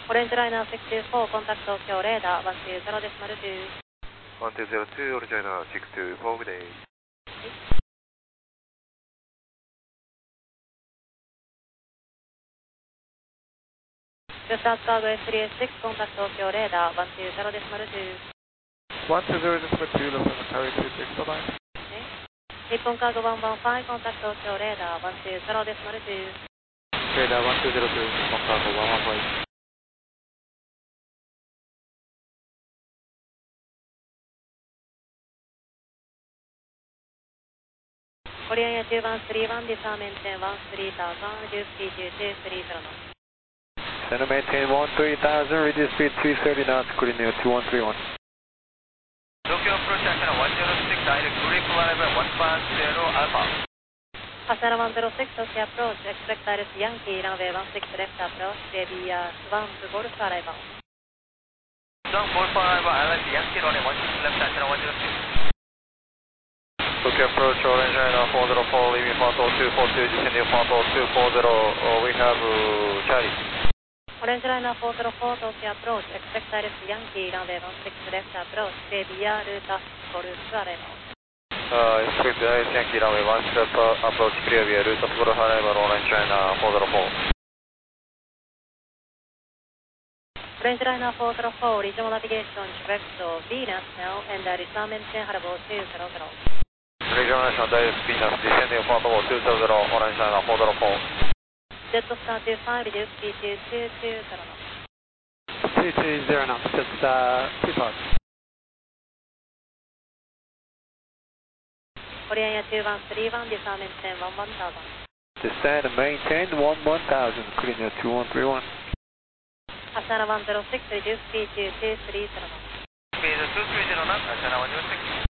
オレンジライナー624、コンタクト今日レーダー、120デシマル2。 1202、オレンジライナー624、グデイ。 ジュスターツカーグ S3S6、コンタクト今日レーダー、120デシマル2。 120デシマル2、ロスカーグ26、バイバイ。 日本カーグ115、コンタクト今日レーダー、120デシマル2。 レーダー1202、日本カーグ115。 コリアンエア2131、ディサーメンテン13,000、リデュースピード230 knots。 Center maintain 13,000, reduce speed 330 knots, clear near 2131. Tokyo approach Asana 106, direct brake arrival 110 Alpha. Asana 106, Tokyo approach, expect direct Yankee, runway 16 left approach, JBR, Swamp Golf arrival. Swamp Golf arrival, ILS Yankee, runway 16 left, Asana 106. Tokyo approach, orange liner 404, leaving front 242, descending front 240, we have Charlie. Orange liner 404, Tokyo approach, expect direct Yankee, runway 16 left approach, JBR, Golf arrival. Expect direct Yankee, runway 16 approach, clear via route of Golf arrival, orange liner 404. Orange liner 404, regional navigation, direct to Venus now, and return maintain Harbour 200. Regional National Direct Venus, descending front 270, orange liner 404. Jetstar 25, reduce speed to 220 knots. 220 knots, just 2 parts. コリアンエア2131、ディサーメンテン11000。 Descend and maintain 11,000, clear near 2131. Asana 106, reduce speed to 230 knots. Speed 230 knots, Asana 106.